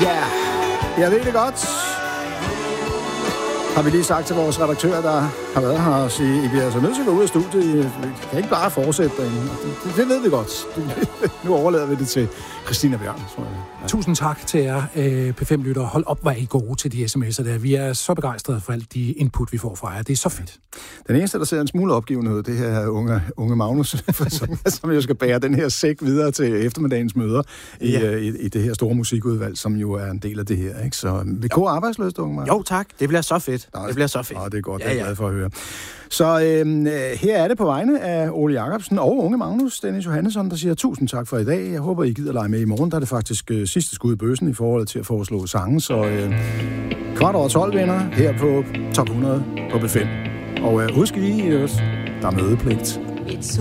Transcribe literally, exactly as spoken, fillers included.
Ja, jeg ved det godt. Har vi lige sagt til vores redaktør, der har været her, og sige, I bliver altså nødt til at gå ud af studiet. I kan ikke bare fortsætte derinde. Det, det ved vi godt. Nu overlader vi det til Christina Bjørn, tror jeg. Ja. Tusind tak til jer, P fem-lyttere. Hold op, hvor er I gode til de sms'er der. Vi er så begejstrede for alt de input, vi får fra jer. Det er så fedt. Den eneste, der ser en smule opgivenhed, det her unge, unge Magnus, som jo skal bære den her sæk videre til eftermiddagens møder i, ja. i, i det her store musikudvalg, som jo er en del af det her. Ikke? Så vi går arbejdsløst, unge Magnus. Jo, tak. Det bliver så fedt. Nej, det bliver så fedt. Ja, det er godt, ja, det er ja. glad for at høre. Så øh, her er det på vegne af Ole Jacobsen og unge Magnus, Dennis Johannesson, der siger tusind tak for i dag. Jeg håber, I gider lege med i morgen. Der er det faktisk øh, sidste skud i bøssen i forhold til at foreslå sange. Så øh, kvart over tolv, venner, her på Top hundrede på B fem. Og øh, husk lige, der er mødepligt. It's